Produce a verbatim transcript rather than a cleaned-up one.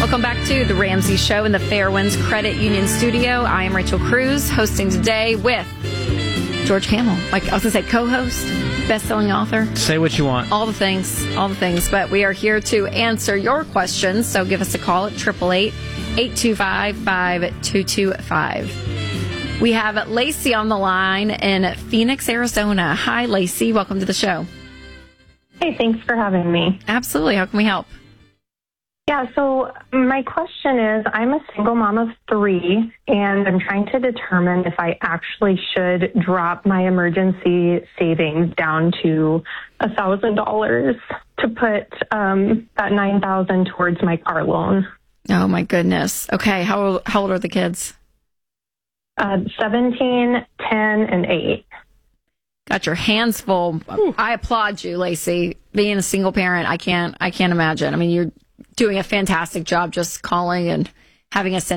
Welcome back to The Ramsey Show in the Fairwinds Credit Union studio. I am Rachel Cruz, hosting today with George Hamill. Like I was going to say, co-host, best-selling author. Say what you want. All the things, all the things. But we are here to answer your questions, so give us a call at eight eight eight, eight two five, five two two five. We have Lacey on the line in Phoenix, Arizona. Hi, Lacey. Welcome to the show. Hey, thanks for having me. Absolutely. How can we help? Yeah, so my question is, I'm a single mom of three, and I'm trying to determine if I actually should drop my emergency savings down to one thousand dollars to put um, that nine thousand dollars towards my car loan. Oh, my goodness. Okay, how, how old are the kids? Uh, seventeen, ten, and eight. Got your hands full. Ooh. I applaud you, Lacey. Being a single parent, I can't I can't imagine. I mean, you're doing a fantastic job just calling and having a sense